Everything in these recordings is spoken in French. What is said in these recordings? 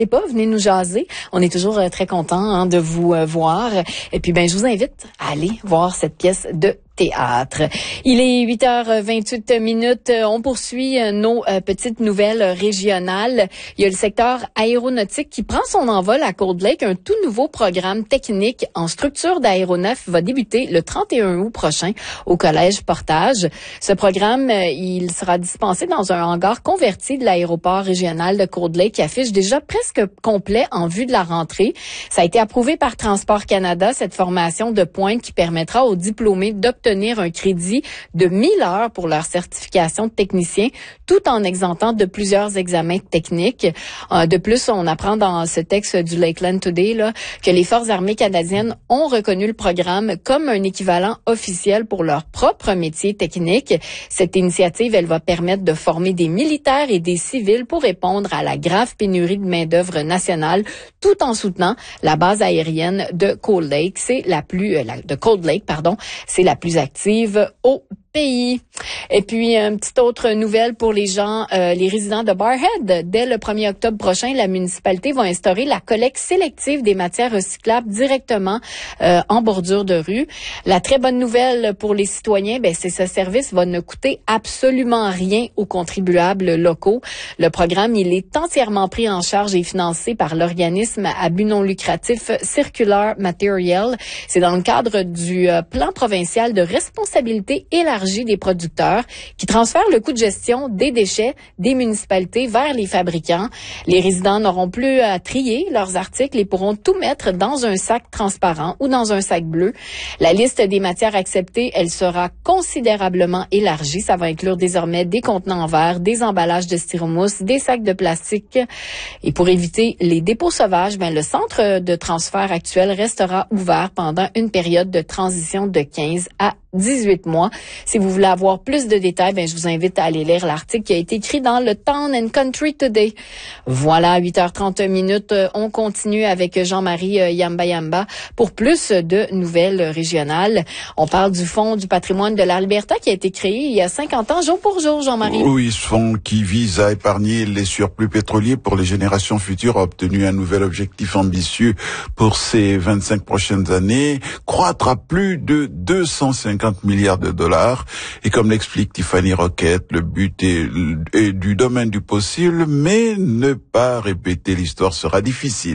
Pas, venez nous jaser. On est toujours très contents de vous voir. Et puis, je vous invite à aller voir cette pièce de théâtre. Il est 8h28. On poursuit nos petites nouvelles régionales. Il y a le secteur aéronautique qui prend son envol à Cold Lake. Un tout nouveau programme technique en structure d'aéronef va débuter le 31 août prochain au Collège Portage. Ce programme, il sera dispensé dans un hangar converti de l'aéroport régional de Cold Lake qui affiche déjà presque complet en vue de la rentrée. Ça a été approuvé par Transport Canada, cette formation de pointe qui permettra aux diplômés d'obtenir un crédit de 1000 heures pour leur certification de technicien, tout en exemptant de plusieurs examens techniques. De plus, on apprend dans ce texte du Lakeland Today que les Forces armées canadiennes ont reconnu le programme comme un équivalent officiel pour leur propre métier technique. Cette initiative, elle va permettre de former des militaires et des civils pour répondre à la grave pénurie de main-d'œuvre nationale, tout en soutenant la base aérienne de Cold Lake. C'est la plus active au pays. Et puis, une petite autre nouvelle pour les gens, les résidents de Barrhead. Dès le 1er octobre prochain, la municipalité va instaurer la collecte sélective des matières recyclables directement en bordure de rue. La très bonne nouvelle pour les citoyens, c'est ce service va ne coûter absolument rien aux contribuables locaux. Le programme, il est entièrement pris en charge et financé par l'organisme à but non lucratif Circular Material. C'est dans le cadre du plan provincial de responsabilité élargie des producteurs qui transfèrent le coût de gestion des déchets des municipalités vers les fabricants. Les résidents n'auront plus à trier leurs articles et pourront tout mettre dans un sac transparent ou dans un sac bleu. La liste des matières acceptées, elle sera considérablement élargie. Ça va inclure désormais des contenants en verre, des emballages de styromousse, des sacs de plastique. Et pour éviter les dépôts sauvages, le centre de transfert actuel restera ouvert pendant une période de transition de 15 à 18 mois. Si vous voulez avoir plus de détails, je vous invite à aller lire l'article qui a été écrit dans le Town and Country Today. Voilà, 8h30. On continue avec Jean-Marie Yamba pour plus de nouvelles régionales. On parle du Fonds du patrimoine de l'Alberta qui a été créé il y a 50 ans, jour pour jour, Jean-Marie. Oui, ce fonds qui vise à épargner les surplus pétroliers pour les générations futures a obtenu un nouvel objectif ambitieux pour ces 25 prochaines années, croître à plus de 250 milliards de dollars. Et comme l'explique Tiffany Roquette, le but est du domaine du possible, mais ne pas répéter l'histoire sera difficile.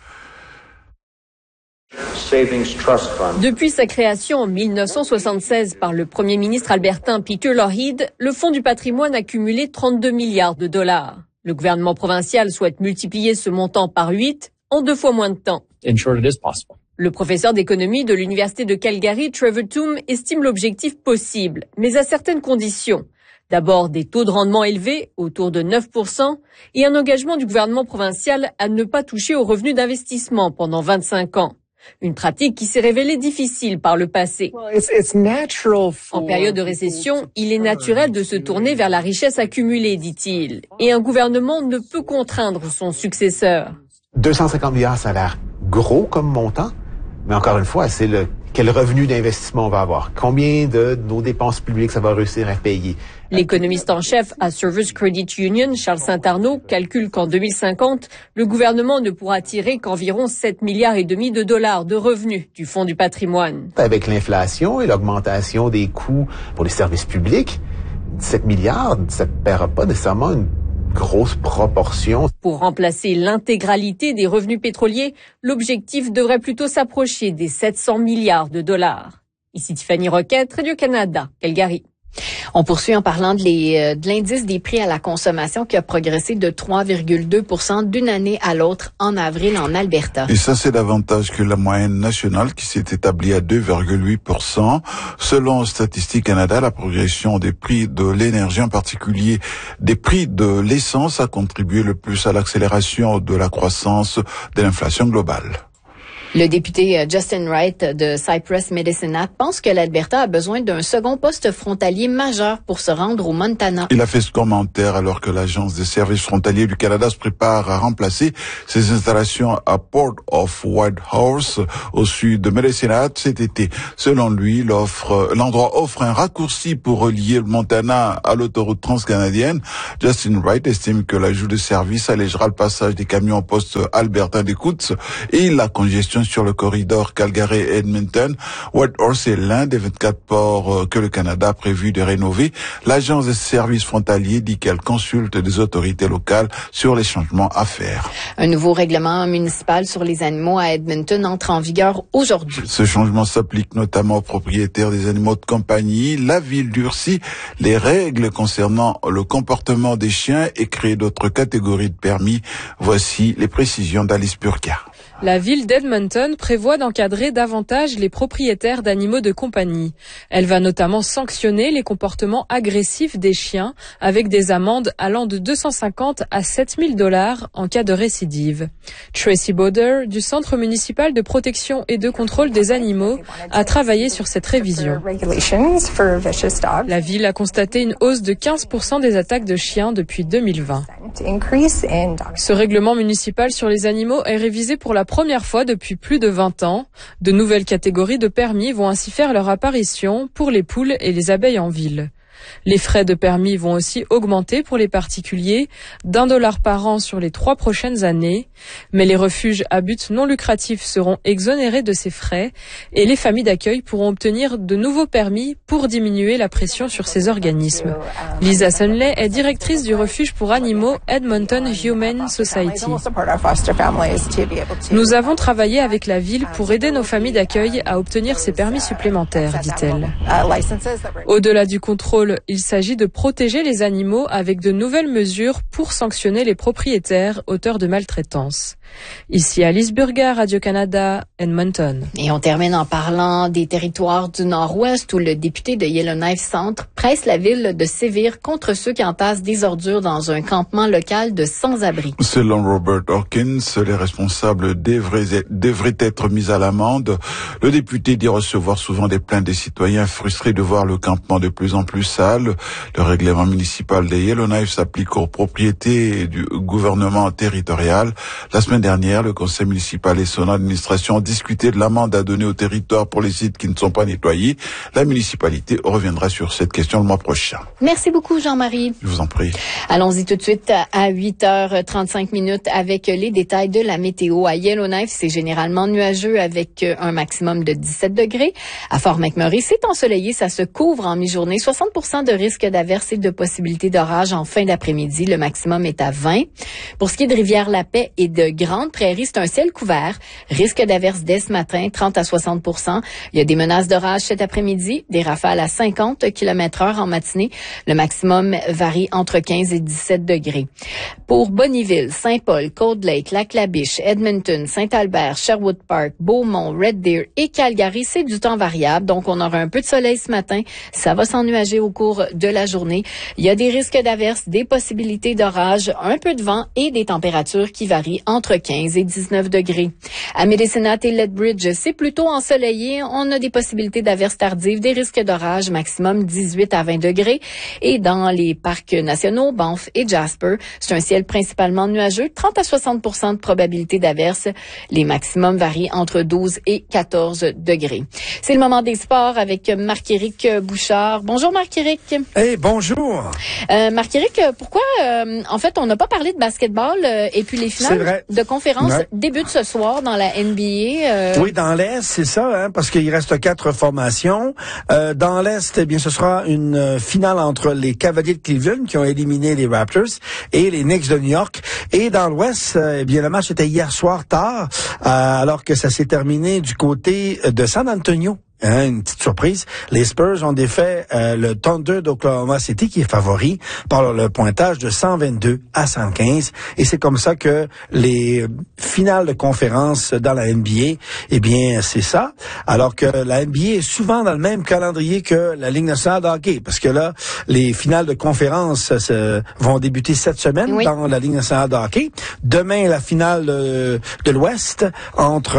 Depuis sa création en 1976 par le premier ministre albertain Peter Lougheed, le Fonds du patrimoine a cumulé 32 milliards de dollars. Le gouvernement provincial souhaite multiplier ce montant par 8 en 2 fois moins de temps. Le professeur d'économie de l'Université de Calgary, Trevor Toom, estime l'objectif possible, mais à certaines conditions. D'abord, des taux de rendement élevés, autour de 9%, et un engagement du gouvernement provincial à ne pas toucher aux revenus d'investissement pendant 25 ans. Une pratique qui s'est révélée difficile par le passé. En période de récession, il est naturel de se tourner vers la richesse accumulée, dit-il, et un gouvernement ne peut contraindre son successeur. 250 milliards, ça a l'air gros comme montant, mais encore une fois, c'est quel revenu d'investissement on va avoir, combien de nos dépenses publiques ça va réussir à payer. L'économiste en chef à Service Credit Union, Charles Saint-Arnaud, calcule qu'en 2050, le gouvernement ne pourra tirer qu'environ 7,5 milliards de dollars de revenus du Fonds du patrimoine. Avec l'inflation et l'augmentation des coûts pour les services publics, 7 milliards, ça ne paiera pas nécessairement une grosse proportion. Pour remplacer l'intégralité des revenus pétroliers, l'objectif devrait plutôt s'approcher des 700 milliards de dollars. Ici Tiffany Roquette, Radio-Canada, Calgary. On poursuit en parlant de l'indice des prix à la consommation qui a progressé de 3,2% d'une année à l'autre en avril en Alberta. Et ça, c'est davantage que la moyenne nationale qui s'est établie à 2,8%. Selon Statistique Canada, la progression des prix de l'énergie, en particulier des prix de l'essence, a contribué le plus à l'accélération de la croissance de l'inflation globale. Le député Justin Wright de Cypress Medicine pense que l'Alberta a besoin d'un second poste frontalier majeur pour se rendre au Montana. Il a fait ce commentaire alors que l'Agence des services frontaliers du Canada se prépare à remplacer ses installations à Port of Whitehorse au sud de Medicine Hat cet été. Selon lui, l'endroit offre un raccourci pour relier le Montana à l'autoroute transcanadienne. Justin Wright estime que l'ajout de services allégera le passage des camions au poste albertain d'écoute et la congestion sur le corridor Calgary-Edmonton. Whitehorse est l'un des 24 ports que le Canada a prévu de rénover. L'Agence des services frontaliers dit qu'elle consulte des autorités locales sur les changements à faire. Un nouveau règlement municipal sur les animaux à Edmonton entre en vigueur aujourd'hui. Ce changement s'applique notamment aux propriétaires des animaux de compagnie. La ville durcit les règles concernant le comportement des chiens et crée d'autres catégories de permis. Voici les précisions d'Alice Purka. La ville d'Edmonton prévoit d'encadrer davantage les propriétaires d'animaux de compagnie. Elle va notamment sanctionner les comportements agressifs des chiens avec des amendes allant de 250 à 7 000 $ en cas de récidive. Tracy Boder, du Centre municipal de protection et de contrôle des animaux, a travaillé sur cette révision. La ville a constaté une hausse de 15% des attaques de chiens depuis 2020. Ce règlement municipal sur les animaux est révisé pour la première fois depuis plus de 20 ans. De nouvelles catégories de permis vont ainsi faire leur apparition pour les poules et les abeilles en ville. Les frais de permis vont aussi augmenter pour les particuliers d'$1 par an sur les 3 prochaines années. Mais les refuges à but non lucratif seront exonérés de ces frais et les familles d'accueil pourront obtenir de nouveaux permis pour diminuer la pression sur ces organismes. Lisa Sunley est directrice du refuge pour animaux Edmonton Humane Society. Nous avons travaillé avec la ville pour aider nos familles d'accueil à obtenir ces permis supplémentaires, dit-elle. Au-delà du contrôle, il s'agit de protéger les animaux avec de nouvelles mesures pour sanctionner les propriétaires auteurs de maltraitance. Ici Alice Burger, Radio-Canada, Edmonton. Et on termine en parlant des territoires du Nord-Ouest où le député de Yellowknife Centre presse la ville de sévir contre ceux qui entassent des ordures dans un campement local de sans-abri. Selon Robert Hawkins, les responsables devraient être mis à l'amende. Le député dit recevoir souvent des plaintes des citoyens frustrés de voir le campement de plus en plus sale. Le règlement municipal de Yellowknife s'applique aux propriétés du gouvernement territorial. La semaine dernière, le conseil municipal et son administration ont discuté de l'amende à donner au territoire pour les sites qui ne sont pas nettoyés. La municipalité reviendra sur cette question le mois prochain. Merci beaucoup, Jean-Marie. Je vous en prie. Allons-y tout de suite à 8h35 avec les détails de la météo. À Yellowknife, c'est généralement nuageux avec un maximum de 17 degrés. À Fort McMurray, c'est ensoleillé, ça se couvre en mi-journée. 60% de risque d'averse et de possibilité d'orage en fin d'après-midi. Le maximum est à 20. Pour ce qui est de Rivière-la-Paix et de Grande Prairie, c'est un ciel couvert. Risque d'averse dès ce matin, 30 à 60%. Il y a des menaces d'orage cet après-midi, des rafales à 50 km/h en matinée. Le maximum varie entre 15 et 17 degrés. Pour Bonnyville, Saint-Paul, Cold Lake, Lac-La-Biche, Edmonton, Saint-Albert, Sherwood Park, Beaumont, Red Deer et Calgary, c'est du temps variable. Donc, on aura un peu de soleil ce matin. Ça va s'ennuager au cours de la journée. Il y a des risques d'averse, des possibilités d'orage, un peu de vent et des températures qui varient entre 15 et 19 degrés. À Medicine Hat et Lethbridge, c'est plutôt ensoleillé. On a des possibilités d'averses tardives, des risques d'orage, maximum 18 à 20 degrés. Et dans les parcs nationaux, Banff et Jasper, c'est un ciel principalement nuageux, 30 à 60% de probabilité d'averse. Les maximums varient entre 12 et 14 degrés. C'est le moment des sports avec Marc-Éric Bouchard. Bonjour Marc-Éric. Hey, bonjour. Marc-Éric, pourquoi, en fait, on n'a pas parlé de basketball et puis les finales de conférence débutent ce soir dans la NBA. Oui, dans l'Est, c'est ça, hein, parce qu'il reste 4 formations. Dans l'Est, eh bien, ce sera une finale entre les Cavaliers de Cleveland qui ont éliminé les Raptors et les Knicks de New York. Et dans l'Ouest, eh bien, le match était hier soir tard, alors que ça s'est terminé du côté de San Antonio. Une petite surprise. Les Spurs ont défait le Thunder d'Oklahoma City, qui est favori, par le pointage de 122 à 115. Et c'est comme ça que les finales de conférence dans la NBA, eh bien, c'est ça. Alors que la NBA est souvent dans le même calendrier que la Ligue nationale de hockey. Parce que là, les finales de conférence vont débuter cette semaine dans la Ligue nationale de hockey. Demain, la finale de l'Ouest entre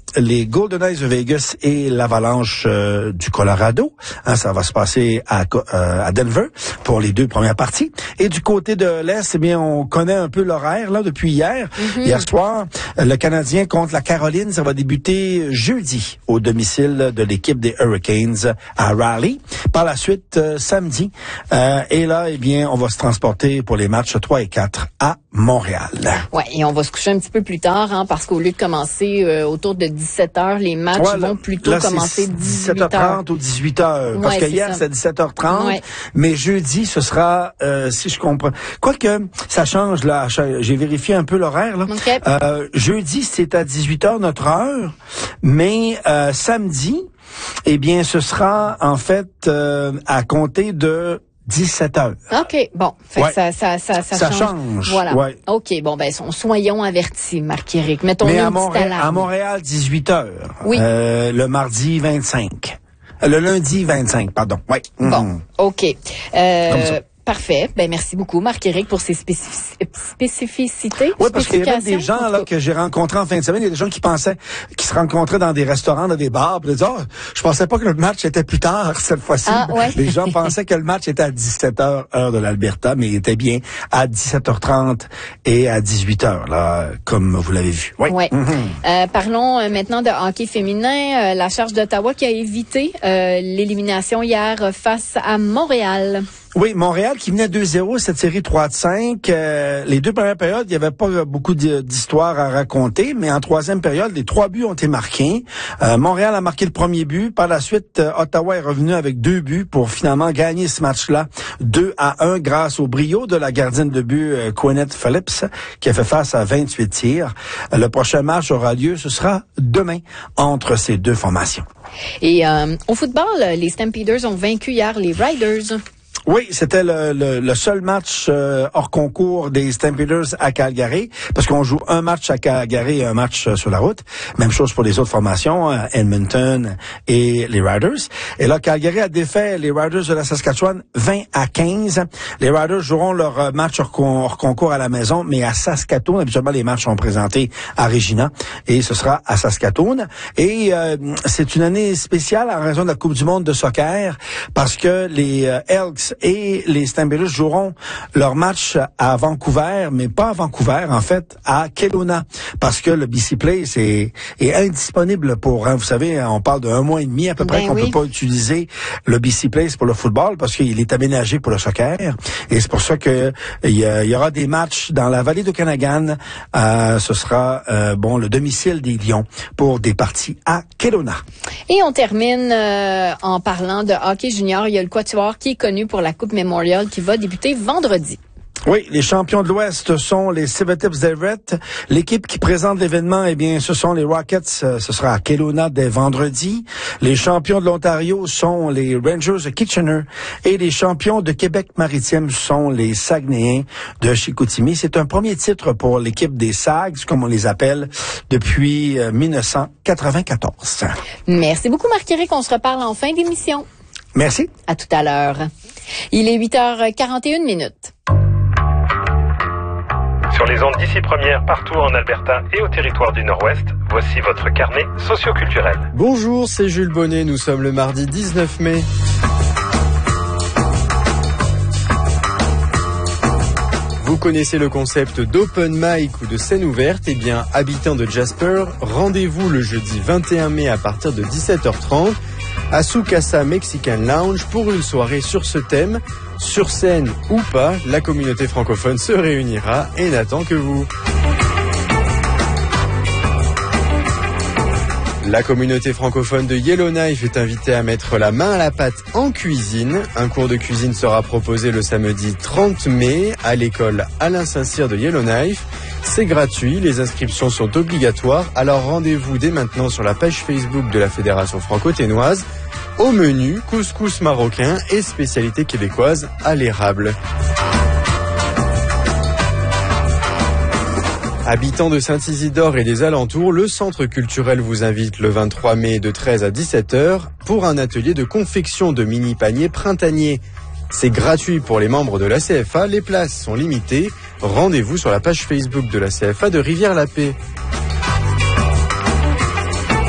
les Golden Knights de Vegas et l'Avalanche du Colorado. Ça va se passer à Denver pour les deux premières parties. Et du côté de l'Est, eh bien, on connaît un peu l'horaire là depuis hier. Hier soir, le Canadien contre la Caroline, ça va débuter jeudi au domicile de l'équipe des Hurricanes à Raleigh. Par la suite, samedi. Et là, eh bien, on va se transporter pour les matchs 3 et 4 à Montréal. Ouais, et on va se coucher un petit peu plus tard, parce qu'au lieu de commencer autour de 17h, les matchs vont plutôt commencer 17h30 ou 18h. Parce que hier, c'était 17h30. Mais jeudi, ce sera, si je comprends. Quoique, ça change, là. J'ai vérifié un peu l'horaire, là. Okay. Jeudi, c'est à 18h notre heure. Mais, samedi, eh bien, ce sera, en fait, à compter de 17h. OK, bon. Fait que ça change. Voilà. Ouais. OK, bon, ben, soyons avertis, Marc-Éric. Mettons-nous une petite alarme. À Montréal, 18h. Oui. Le mardi 25. Le lundi 25, pardon. Oui. Bon, OK. Comme ça. Parfait. Ben merci beaucoup, Marc-Éric, pour ces spécificités. Oui, parce qu'il y avait des gens là que j'ai rencontrés en fin de semaine. Il y a des gens qui se rencontraient dans des restaurants, dans des bars. Puis ils disaient, je pensais pas que le match était plus tard cette fois-ci. Les gens pensaient que le match était à 17h, heure de l'Alberta, mais il était bien à 17h30 et à 18h, là, comme vous l'avez vu. Oui. Ouais. Parlons maintenant de hockey féminin. La Charge d'Ottawa qui a évité l'élimination hier face à Montréal. Oui, Montréal qui menait 2-0 cette série 3-5. Les deux premières périodes, il n'y avait pas beaucoup d'histoires à raconter, mais en troisième période, les 3 buts ont été marqués. Montréal a marqué le premier but. Par la suite, Ottawa est revenu avec 2 buts pour finalement gagner ce match-là 2-1 grâce au brio de la gardienne de but Quenneth Phillips qui a fait face à 28 tirs. Le prochain match aura lieu, ce sera demain entre ces deux formations. Et au football, les Stampeders ont vaincu hier les Riders. Oui, c'était le seul match hors concours des Stampeders à Calgary, parce qu'on joue un match à Calgary et un match sur la route. Même chose pour les autres formations, Edmonton et les Riders. Et là, Calgary a défait les Riders de la Saskatchewan 20-15. Les Riders joueront leur match hors concours à la maison, mais à Saskatoon. Habituellement, les matchs sont présentés à Regina et ce sera à Saskatoon. Et c'est une année spéciale en raison de la Coupe du monde de soccer, parce que les Elks et les Stampeders joueront leur match à Vancouver, mais pas à Vancouver, en fait, à Kelowna, parce que le BC Place est indisponible pour, vous savez, on parle de 1 mois et demi à peu près qu'on peut pas utiliser le BC Place pour le football, parce qu'il est aménagé pour le soccer, et c'est pour ça que il y aura des matchs dans la vallée d'Okanagan. Ce sera le domicile des Lions pour des parties à Kelowna. Et on termine en parlant de hockey junior. Il y a le Quatuor qui est connu pour la Coupe Memorial qui va débuter vendredi. Oui, les champions de l'Ouest sont les Civetips d'Everett. L'équipe qui présente l'événement, eh bien, ce sont les Rockets. Ce sera à Kelowna dès vendredi. Les champions de l'Ontario sont les Rangers de Kitchener. Et les champions de Québec-Maritime sont les Saguenayens de Chicoutimi. C'est un premier titre pour l'équipe des Sags, comme on les appelle, depuis 1994. Merci beaucoup, Marc-Éric. On se reparle en fin d'émission. Merci. À tout à l'heure. Il est 8h41. Sur les ondes d'ici première, partout en Alberta et au territoire du Nord-Ouest, voici votre carnet socio-culturel. Bonjour, c'est Jules Bonnet, nous sommes le mardi 19 mai. Vous connaissez le concept d'open mic ou de scène ouverte? Eh bien, habitants de Jasper, rendez-vous le jeudi 21 mai à partir de 17h30 à Sukasa Mexican Lounge pour une soirée sur ce thème. Sur scène ou pas, la communauté francophone se réunira et n'attend que vous. La communauté francophone de Yellowknife est invitée à mettre la main à la pâte en cuisine. Un cours de cuisine sera proposé le samedi 30 mai à l'école Alain Saint-Cyr de Yellowknife. C'est gratuit, les inscriptions sont obligatoires, alors rendez-vous dès maintenant sur la page Facebook de la Fédération franco-ténoise. Au menu, couscous marocain et spécialité québécoise à l'érable. Habitants de Saint-Isidore et des alentours, le centre culturel vous invite le 23 mai de 13 à 17h pour un atelier de confection de mini-paniers printaniers. C'est gratuit pour les membres de la CFA, les places sont limitées. Rendez-vous sur la page Facebook de la CFA de Rivière-la-Paix.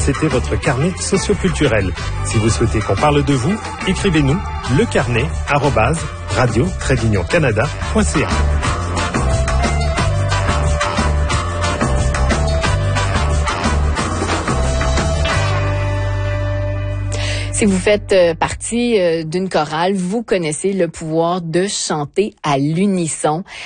C'était votre carnet socioculturel. Si vous souhaitez qu'on parle de vous, écrivez-nous lecarnet@radio-canada.ca. Si vous faites partie d'une chorale, vous connaissez le pouvoir de chanter à l'unisson.